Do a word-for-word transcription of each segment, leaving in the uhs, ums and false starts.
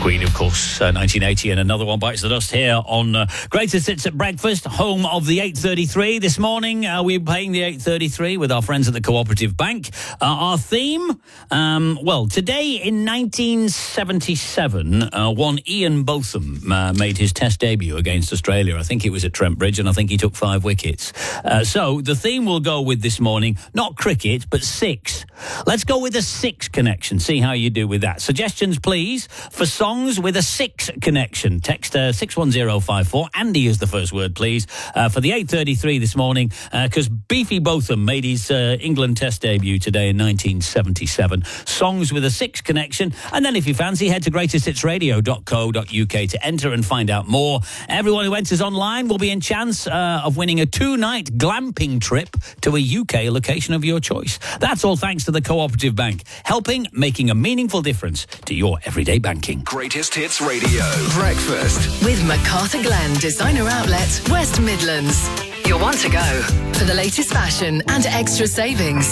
Queen, of course, uh, nineteen eighty, and another one bites the dust here on uh, Greatest Hits at Breakfast, home of the eight thirty-three. This morning, uh, we're playing the eight thirty-three with our friends at the Cooperative Bank. Uh, our theme, um, well, today in nineteen seventy-seven, uh, one Ian Botham uh, made his Test debut against Australia. I think it was at Trent Bridge, and I think he took five wickets. Uh, so the theme we'll go with this morning, not cricket, but six. Let's go with a six connection, see how you do with that. Suggestions, please, for songs with a six connection. Text uh, six one zero five four. Andy is the first word, please, uh, for the eight thirty-three this morning, because uh, Beefy Botham made his uh, England Test debut today in nineteen seventy-seven. Songs with a six connection. And then if you fancy, head to greatest hits radio dot co dot uk to enter and find out more. Everyone who enters online will be in chance uh, of winning a two-night glamping trip to a U K location of your choice. That's all thanks to the Cooperative Bank, helping making a meaningful difference to your everyday banking. Greatest Hits Radio. Breakfast. With MacArthur Glen Designer Outlet, West Midlands. You'll want to go for the latest fashion and extra savings.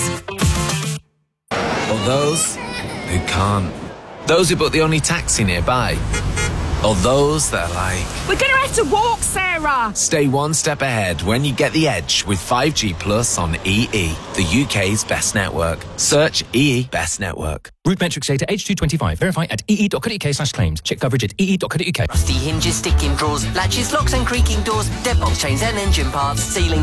Or those who can't. Those who book the only taxi nearby. Or those that are like, we're going to have to walk, Sarah. Stay one step ahead when you get the edge with five G Plus on E E, the U K's best network. Search E E Best Network. Route metrics data H two twenty-five. Verify at ee.co.uk slash claims. Check coverage at ee.co.uk. Rusty hinges, sticking drawers, latches, locks and creaking doors, deadbolt chains and engine parts, ceiling